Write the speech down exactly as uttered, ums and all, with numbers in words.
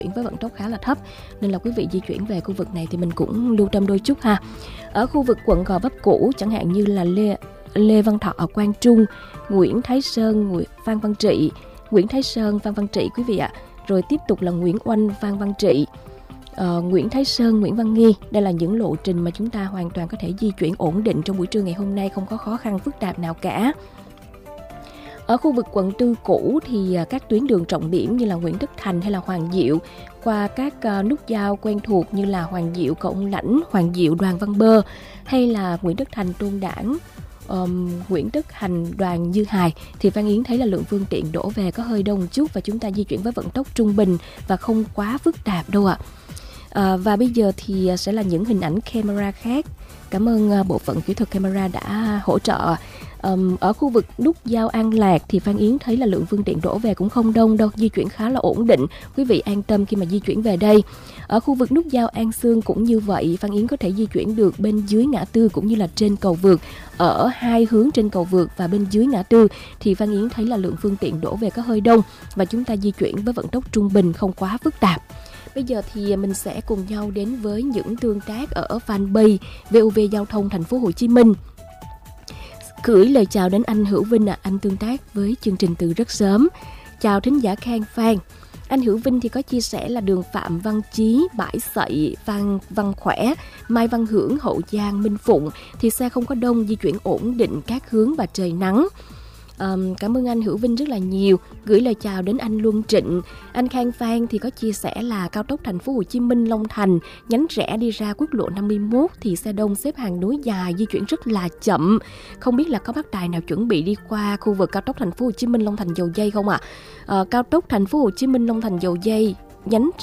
chuyển với vận tốc khá là thấp, nên là quý vị di chuyển về khu vực này thì mình cũng lưu tâm đôi chút ha. Ở khu vực quận Gò Vấp cũ, chẳng hạn như là Lê, Lê Văn Thọ, Quang Trung, Nguyễn Thái Sơn, Nguyễn Phan Văn Trị, Nguyễn Thái Sơn, Phan Văn Trị quý vị ạ. Rồi tiếp tục là Nguyễn Oanh, Phan Văn Trị, uh, Nguyễn Thái Sơn, Nguyễn Văn Nghi. Đây là những lộ trình mà chúng ta hoàn toàn có thể di chuyển ổn định trong buổi trưa ngày hôm nay, không có khó khăn phức tạp nào cả. Ở khu vực quận tư cũ thì các tuyến đường trọng điểm như là Nguyễn Tất Thành hay là Hoàng Diệu, qua các uh, nút giao quen thuộc như là Hoàng Diệu Cầu Ông Lãnh, Hoàng Diệu Đoàn Văn Bơ, hay là Nguyễn Tất Thành Tôn Đản, um, Nguyễn Tất Thành Đoàn Như Hài, thì Phan Yến thấy là lượng phương tiện đổ về có hơi đông một chút và chúng ta di chuyển với vận tốc trung bình và không quá phức tạp đâu ạ. À, và bây giờ thì sẽ là những hình ảnh camera khác. Cảm ơn uh, bộ phận kỹ thuật camera đã hỗ trợ. Um, ở khu vực nút giao An Lạc thì Phan Yến thấy là lượng phương tiện đổ về cũng không đông đâu, di chuyển khá là ổn định. Quý vị an tâm khi mà di chuyển về đây. Ở khu vực nút giao An Sương cũng như vậy, Phan Yến có thể di chuyển được bên dưới ngã tư cũng như là trên cầu vượt. Ở hai hướng trên cầu vượt và bên dưới ngã tư thì Phan Yến thấy là lượng phương tiện đổ về có hơi đông và chúng ta di chuyển với vận tốc trung bình, không quá phức tạp. Bây giờ thì mình sẽ cùng nhau đến với những tương tác ở fanpage vê o vê Giao thông Thành phố Hồ Chí Minh. Gửi lời chào đến anh Hữu Vinh ạ, à. Anh tương tác với chương trình từ rất sớm. Chào thính giả Khang Phan. Anh Hữu Vinh thì có chia sẻ là đường Phạm Văn Chí, Bãi Sậy, Văn Văn Khỏe, Mai Văn Hưởng, Hậu Giang, Minh Phụng thì xe không có đông, di chuyển ổn định các hướng và trời nắng. Um, cảm ơn anh Hữu Vinh rất là nhiều. Gửi lời chào đến anh Luân Trịnh. Anh Khang Phan thì có chia sẻ là cao tốc Thành phố Hồ Chí Minh Long Thành nhánh rẽ đi ra quốc lộ năm mươi mốt thì xe đông xếp hàng nối dài, di chuyển rất là chậm. Không biết là có bác tài nào chuẩn bị đi qua khu vực cao tốc Thành phố Hồ Chí Minh Long Thành Dầu Giây không ạ? À? Uh, cao tốc Thành phố Hồ Chí Minh Long Thành Dầu Giây nhánh